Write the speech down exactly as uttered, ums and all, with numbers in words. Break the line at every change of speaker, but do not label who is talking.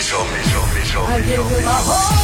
show me, show me, show
I
me,
give
show
you
me.
my whole